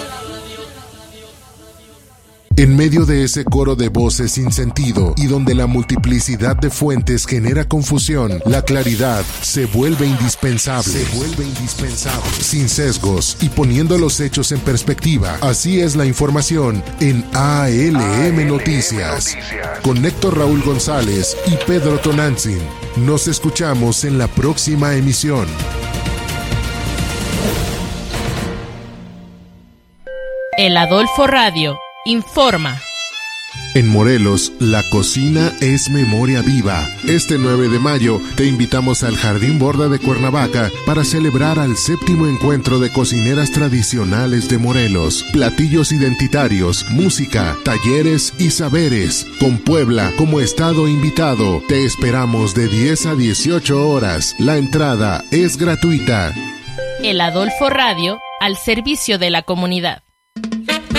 En medio de ese coro de voces sin sentido y donde la multiplicidad de fuentes genera confusión, la claridad se vuelve indispensable. Sin sesgos y poniendo los hechos en perspectiva. Así es la información en ALM Noticias. Con Héctor Raúl González y Pedro Tonantzin. Nos escuchamos en la próxima emisión. El Adolfo Radio informa. En Morelos, la cocina es memoria viva. Este 9 de mayo te invitamos al Jardín Borda de Cuernavaca para celebrar al 7º encuentro de cocineras tradicionales de Morelos. Platillos identitarios, música, talleres y saberes. Con Puebla como estado invitado. Te esperamos de 10 a 18 horas. La entrada es gratuita. El Adolfo Radio al servicio de la comunidad.